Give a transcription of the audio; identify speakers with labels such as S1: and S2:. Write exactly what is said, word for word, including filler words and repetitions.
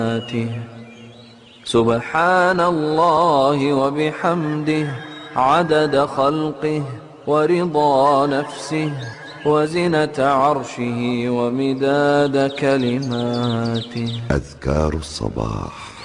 S1: سبحان الله وبحمده عدد خلقه ورضا نفسه وزنة عرشه ومداد كلماته.
S2: أذكار الصباح.